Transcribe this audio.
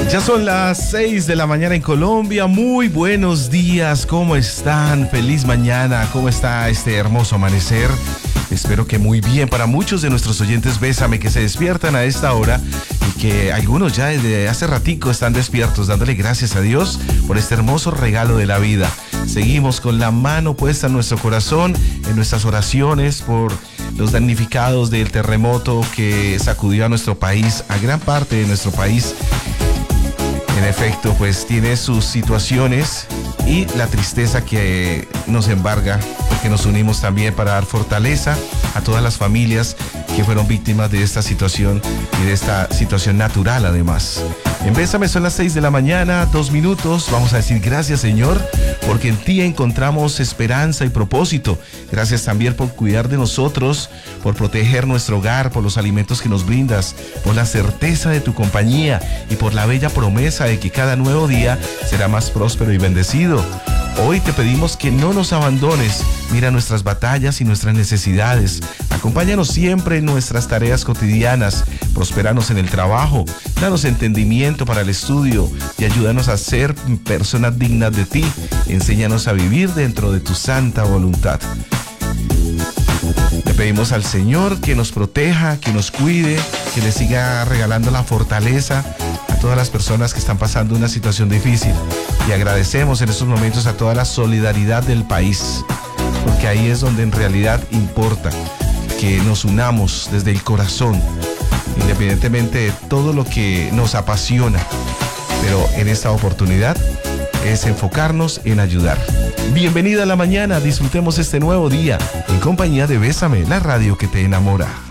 Ya son las 6 de la mañana en Colombia. Muy buenos días, ¿cómo están? Feliz mañana, ¿cómo está este hermoso amanecer? Espero que muy bien. Para muchos de nuestros oyentes Bésame que se despiertan a esta hora y que algunos ya desde hace ratico están despiertos, dándole gracias a Dios por este hermoso regalo de la vida. Seguimos con la mano puesta en nuestro corazón, en nuestras oraciones por los damnificados del terremoto que sacudió a nuestro país, a gran parte de nuestro país. En efecto, pues tiene sus situaciones y la tristeza que nos embarga, porque nos unimos también para dar fortaleza a todas las familias que fueron víctimas de esta situación y de esta situación natural además. En Bésame son las 6 de la mañana, 2 minutos. Vamos a decir gracias, Señor, porque en ti encontramos esperanza y propósito. Gracias también por cuidar de nosotros, por proteger nuestro hogar, por los alimentos que nos brindas, por la certeza de tu compañía y por la bella promesa de que cada nuevo día será más próspero y bendecido. Hoy te pedimos que no nos abandones. Mira nuestras batallas y nuestras necesidades. Acompáñanos siempre en nuestras tareas cotidianas. Prospéranos en el trabajo. Danos entendimiento para el estudio y ayúdanos a ser personas dignas de ti. Enséñanos a vivir dentro de tu santa voluntad. Le pedimos al Señor que nos proteja, que nos cuide, que le siga regalando la fortaleza a todas las personas que están pasando una situación difícil. Y agradecemos en estos momentos a toda la solidaridad del país, porque ahí es donde en realidad importa que nos unamos desde el corazón, independientemente de todo lo que nos apasiona. Pero en esta oportunidad es enfocarnos en ayudar. Bienvenida a la mañana, disfrutemos este nuevo día en compañía de Bésame, la radio que te enamora.